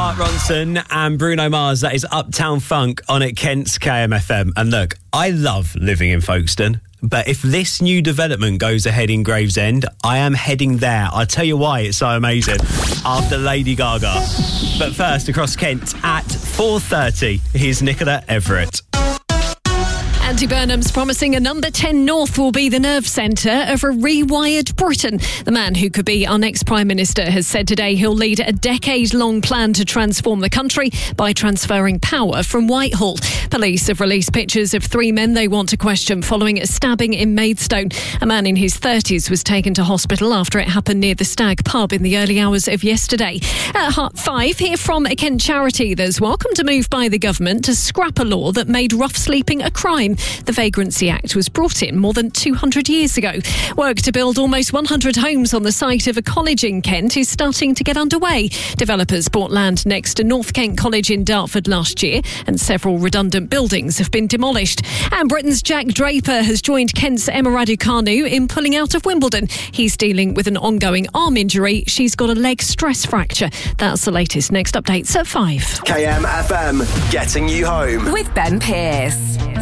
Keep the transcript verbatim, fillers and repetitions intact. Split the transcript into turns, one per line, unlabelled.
Mark Ronson and Bruno Mars. That is Uptown Funk on at Kent's K M F M. And look, I love living in Folkestone, but if this new development goes ahead in Gravesend, I am heading there. I'll tell you why it's so amazing. After Lady Gaga. But first, across Kent at four thirty, here's Nicola Everett.
Andy Burnham's promising a number ten North will be the nerve centre of a rewired Britain. The man who could be our next Prime Minister has said today he'll lead a decade-long plan to transform the country by transferring power from Whitehall. Police have released pictures of three men they want to question following a stabbing in Maidstone. A man in his thirties was taken to hospital after it happened near the Stag pub in the early hours of yesterday. At half five, here from a Kent charity, there's welcomed a move by the government to scrap a law that made rough sleeping a crime. The Vagrancy Act was brought in more than two hundred years ago. Work to build almost one hundred homes on the site of a college in Kent is starting to get underway. Developers bought land next to North Kent College in Dartford last year, and several redundant buildings have been demolished. And Britain's Jack Draper has joined Kent's Emma Raducanu in pulling out of Wimbledon. He's dealing with an ongoing arm injury. She's got a leg stress fracture. That's the latest. Next updates at five.
K M F M, getting you home.
With Ben Pearce.